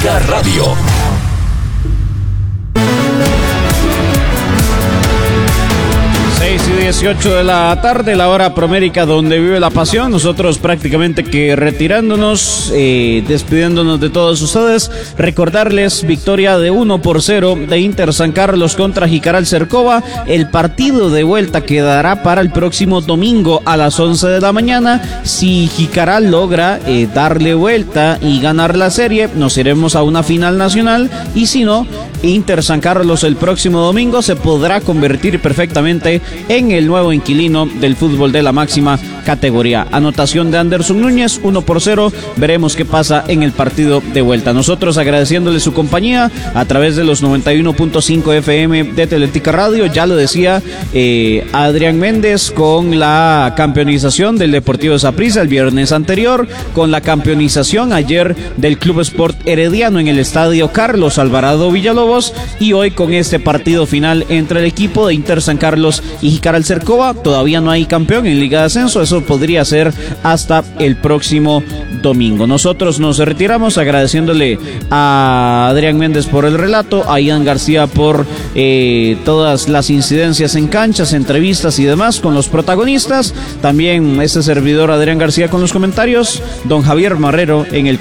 Atlética Radio. Y 18 de la tarde, la hora promérica donde vive la pasión. Nosotros prácticamente que retirándonos, despidiéndonos de todos ustedes. Recordarles victoria de 1-0 de Inter San Carlos contra Jicaral Cercova. El partido de vuelta quedará para el próximo domingo a las 11 de la mañana. Si Jicaral logra darle vuelta y ganar la serie, nos iremos a una final nacional. Y si no, Inter San Carlos el próximo domingo se podrá convertir perfectamente en el nuevo inquilino del fútbol de la máxima categoría. Anotación de Anderson Núñez, 1-0. Veremos qué pasa en el partido de vuelta. Nosotros agradeciéndole su compañía a través de los 91.5 FM de Atlética Radio. Ya lo decía Adrián Méndez con la campeonización del Deportivo Saprissa el viernes anterior, con la campeonización ayer del Club Sport Herediano en el estadio Carlos Alvarado Villalobos, y hoy con este partido final entre el equipo de Inter San Carlos y Jicaral Cercova. Todavía no hay campeón en Liga de Ascenso, eso podría ser hasta el próximo domingo. Nosotros nos retiramos agradeciéndole a Adrián Méndez por el relato, a Ian García por todas las incidencias en canchas, entrevistas y demás con los protagonistas. También este servidor Adrián García con los comentarios, don Javier Marrero en el